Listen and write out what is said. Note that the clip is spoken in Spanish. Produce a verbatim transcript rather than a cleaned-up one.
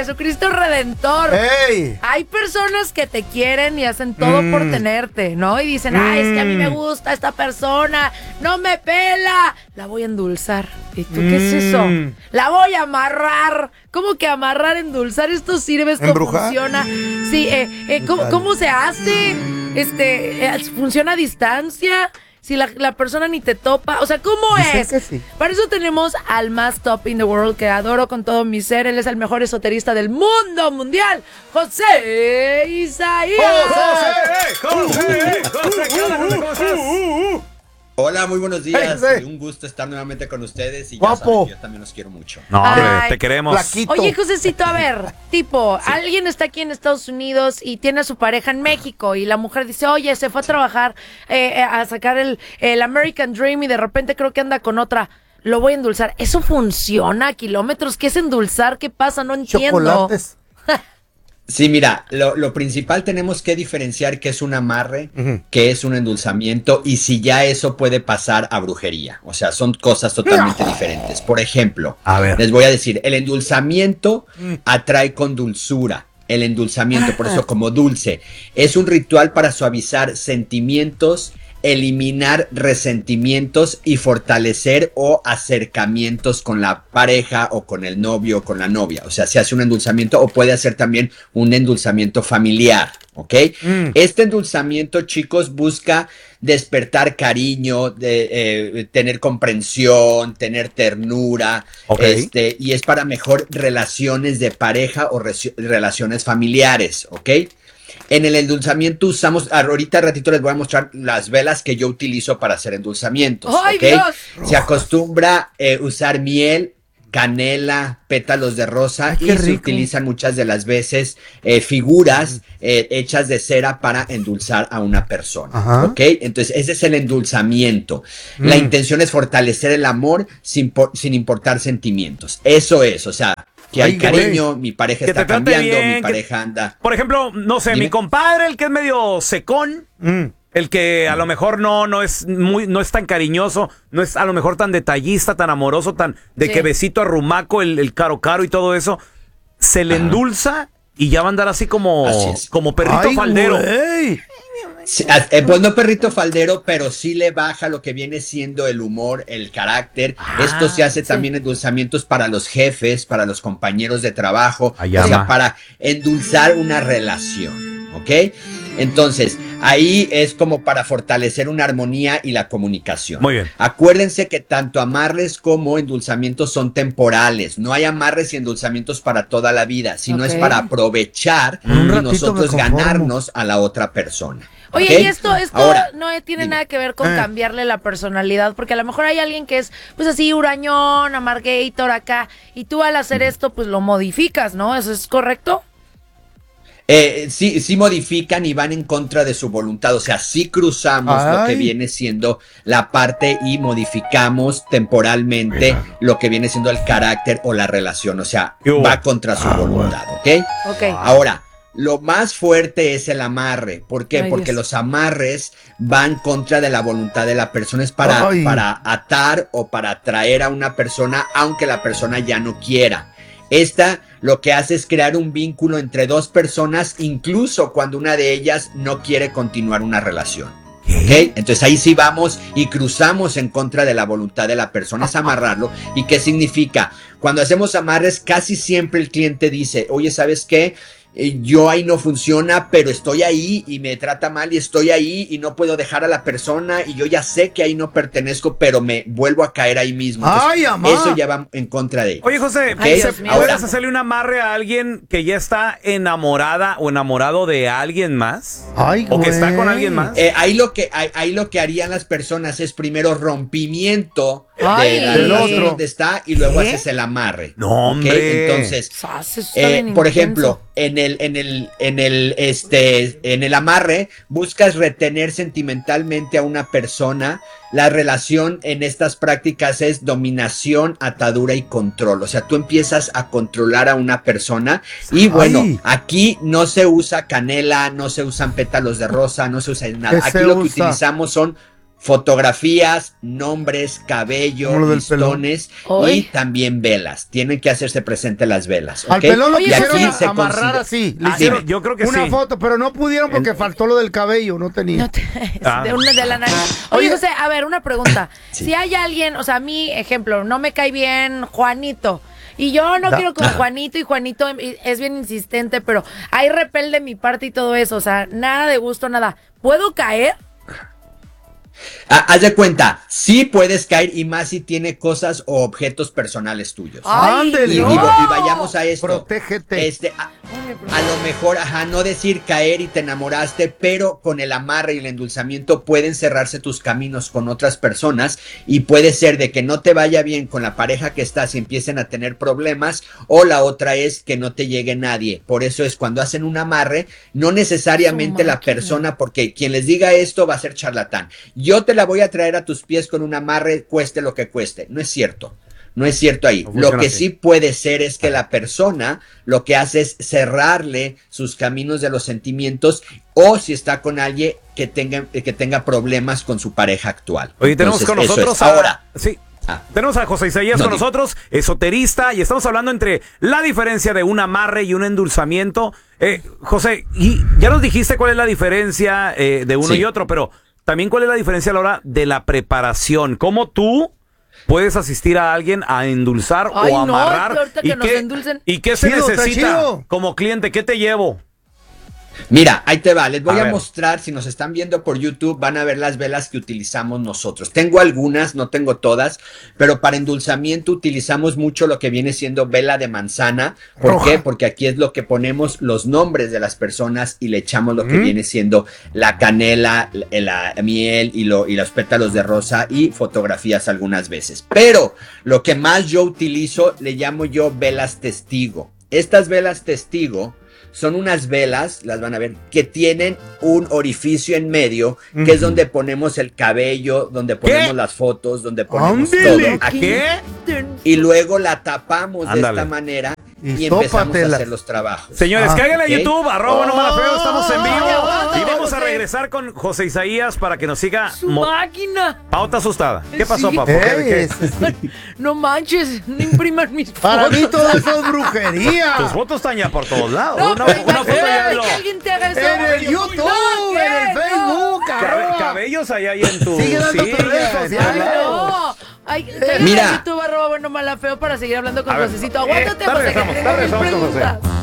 Jesucristo Redentor. ¡Ey! Hay personas que te quieren y hacen todo mm. por tenerte, ¿no? Y dicen, ay, es que a mí me gusta esta persona, no me pela, la voy a endulzar. ¿Y tú mm. qué es eso? La voy a amarrar. ¿Cómo que amarrar, endulzar? ¿Esto sirve? ¿Esto ¿Embrujar? Funciona? Sí, eh, eh, ¿cómo, ¿cómo se hace? Este, eh, ¿funciona a distancia? Si la, la persona ni te topa, o sea, ¿cómo Dicen es? Sí. Para eso tenemos al más top in the world, que adoro con todo mi ser. Él es el mejor esoterista del mundo mundial, José Isaías. José, José, José, José, ¿cómo estás? Hola, muy buenos días. Hey, hey. Un gusto estar nuevamente con ustedes y Guapo. ya saben que yo también los quiero mucho. No, hombre, te queremos. Plaquito. Oye, Josecito, a ver, tipo, sí. alguien está aquí en Estados Unidos y tiene a su pareja en México y la mujer dice, oye, se fue a trabajar eh, a sacar el, el American Dream y de repente creo que anda con otra. Lo voy a endulzar. ¿Eso funciona a kilómetros? ¿Qué es endulzar? ¿Qué pasa? No entiendo. Chocolates. Sí, mira, lo, lo principal tenemos que diferenciar qué es un amarre, uh-huh. qué es un endulzamiento y si ya eso puede pasar a brujería. O sea, son cosas totalmente no. diferentes. Por ejemplo, a ver. les voy a decir, el endulzamiento mm. atrae con dulzura. El endulzamiento, por eso como dulce, es un ritual para suavizar sentimientos, eliminar resentimientos y fortalecer o acercamientos con la pareja o con el novio o con la novia. O sea, se hace un endulzamiento o puede hacer también un endulzamiento familiar, ¿ok? Mm. Este endulzamiento, chicos, busca despertar cariño, de, eh, tener comprensión, tener ternura, okay. este, y es para mejor relaciones de pareja o re- relaciones familiares, ¿ok? En el endulzamiento usamos, ahorita ratito les voy a mostrar las velas que yo utilizo para hacer endulzamientos. ¡Ay, ¿okay? Dios! Se acostumbra eh, usar miel, canela, pétalos de rosa. Ay, y se rico. Utilizan muchas de las veces eh, figuras eh, hechas de cera para endulzar a una persona. Ajá. ¿Ok? Entonces ese es el endulzamiento. Mm. La intención es fortalecer el amor sin, por, sin importar sentimientos. Eso es, o sea... Que hay Ay, cariño, güey. Mi pareja está cambiando, bien, mi pareja que, anda... Por ejemplo, no sé, Dime. mi compadre, el que es medio secón, mm. el que a lo mejor no, no es muy, no es tan cariñoso, no es a lo mejor tan detallista, tan amoroso, tan de sí. que besito a rumaco, el, el caro caro y todo eso, se le Ajá. endulza y ya va a andar así como, así como perrito Ay, faldero. Güey. Sí, eh, pues no perrito faldero, pero sí le baja lo que viene siendo el humor, el carácter. Ah, Esto se hace sí. también endulzamientos para los jefes, para los compañeros de trabajo, Allá o sea, va. para endulzar una relación, ¿ok? Entonces, ahí es como para fortalecer una armonía y la comunicación. Muy bien. Acuérdense que tanto amarres como endulzamientos son temporales. No hay amarres y endulzamientos para toda la vida, sino okay. es para aprovechar mm. y nosotros ganarnos a la otra persona. Oye, ¿Okay? y esto, esto Ahora, no tiene dime. nada que ver con cambiarle la personalidad, porque a lo mejor hay alguien que es, pues así, hurañón, amargator acá, y tú al hacer esto, pues lo modificas, ¿no? ¿Eso es correcto? Eh, sí, sí modifican y van en contra de su voluntad, o sea, sí cruzamos Ay. lo que viene siendo la parte y modificamos temporalmente Mira. lo que viene siendo el carácter o la relación, o sea, Yo. va contra su ah, voluntad, ¿ok? Ok. Ahora, lo más fuerte es el amarre. ¿Por qué? Ay, Porque Dios. los amarres van contra de la voluntad de la persona. Es para, para atar o para atraer a una persona, aunque la persona ya no quiera. Esta lo que hace es crear un vínculo entre dos personas, incluso cuando una de ellas no quiere continuar una relación. ¿Okay? Entonces ahí sí vamos y cruzamos en contra de la voluntad de la persona, es amarrarlo. ¿Y qué significa? Cuando hacemos amarres, casi siempre el cliente dice, oye, ¿sabes qué? Yo ahí no funciona, pero estoy ahí y me trata mal y estoy ahí y no puedo dejar a la persona y yo ya sé que ahí no pertenezco, pero me vuelvo a caer ahí mismo. Entonces, Ay, eso ya va en contra de él. Oye, José, ¿Okay? ¿se, ¿puedes hacerle un amarre a alguien que ya está enamorada o enamorado de alguien más? Ay, ¿O que está con alguien más? Eh, ahí, lo que, ahí, ahí lo que harían las personas es primero rompimiento Ay, de la relación donde está y luego ¿Qué? haces el amarre. No, hombre. ¿Okay? Entonces, eh, por ejemplo, en el, en el, en el, este, en el amarre buscas retener sentimentalmente a una persona. La relación en estas prácticas es dominación, atadura y control. O sea, tú empiezas a controlar a una persona y bueno, Ay. aquí no se usa canela, no se usan pétalos de rosa, no se usa nada. Aquí lo usa? que utilizamos son fotografías, nombres, cabello, listones y también velas. Tienen que hacerse presente las velas. ¿Okay? Al pelón lo y quisieron aquí amarrar consider... así. Le Ah, hicieron yo creo que una sí. foto, pero no pudieron porque En... faltó lo del cabello, no tenía. No te... Ah. de, una, de la nariz. Oye, José, a ver, una pregunta. Sí. Si hay alguien, o sea, a mí, ejemplo, no me cae bien Juanito. Y yo no Da. quiero con Juanito, y Juanito es bien insistente, pero hay repel de mi parte y todo eso. O sea, nada de gusto, nada. ¿Puedo caer? Ah, haz de cuenta, sí puedes caer y más si tiene cosas o objetos personales tuyos. Ay, Ándele. Y, no. y, y vayamos a esto. Protégete. Este, a, a lo mejor, ajá, no decir caer y te enamoraste, pero con el amarre y el endulzamiento pueden cerrarse tus caminos con otras personas y puede ser de que no te vaya bien con la pareja que estás y empiecen a tener problemas, o la otra es que no te llegue nadie. Por eso es cuando hacen un amarre, no necesariamente la persona, porque quien les diga esto va a ser charlatán. Yo te la voy a traer a tus pies con un amarre, cueste lo que cueste. No es cierto. No es cierto ahí. No lo que así. sí puede ser es que la persona lo que hace es cerrarle sus caminos de los sentimientos, o si está con alguien que tenga, que tenga problemas con su pareja actual. Oye, tenemos Entonces, con eso nosotros es. a... Ahora. Sí. Ah. Tenemos a José Isaías No, con digo. nosotros, esoterista, y estamos hablando entre la diferencia de un amarre y un endulzamiento. Eh, José, y ya nos dijiste cuál es la diferencia eh, de uno Sí. y otro, pero también cuál es la diferencia a la hora de la preparación. ¿Cómo tú puedes asistir a alguien a endulzar Ay, o no, amarrar? que ahorita que ¿Y, nos qué, endulcen. ¿Y qué se Chido, está necesita chido. como cliente? ¿Qué te llevo? Mira, ahí te va, les voy A a, ver. mostrar, si nos están viendo por YouTube, van a ver las velas que utilizamos nosotros. Tengo algunas, no tengo todas, pero para endulzamiento utilizamos mucho lo que viene siendo vela de manzana. ¿Por Roja. qué? Porque aquí es lo que ponemos los nombres de las personas y le echamos lo que viene siendo la canela, la, la miel y, lo, y los pétalos de rosa y fotografías algunas veces. Pero lo que más yo utilizo, le llamo yo velas testigo. Estas velas testigo son unas velas, las van a ver, que tienen un orificio en medio, que Ujú. es donde ponemos el cabello, donde ponemos ¿Qué? las fotos, donde ponemos Ándele. todo. Aquí. ¿Qué? Y luego la tapamos Ándale. de esta manera Y y empezamos a tópatela. hacer los trabajos. Señores, Ah, cáiganle a ok. YouTube, arroba no mala feo, estamos en vivo. Oh, Y vamos a José. regresar con José Isaías para que nos siga. ¡Su mo- máquina! Pauta asustada. ¿Qué pasó, Sí. papo? ¿Qué- Ey, qué? ese sí. No manches, no impriman mis Para fotos. mí todo eso es brujería. Tus fotos están ya por todos lados. No, una, pero una foto ya imagínate lo- que alguien te haga eso. En el YouTube, No, en el ¿qué? Facebook, Cabe- arroba. cabellos allá ahí en tu. Sigue dando tus redes ya, sociales. Ay, ya. no. Ay, Mira. YouTube arroba bueno mala feo para seguir hablando con A ver, Josecito. eh, Aguántate, ya José, que regresamos, tengo ya mil regresamos con José. preguntas.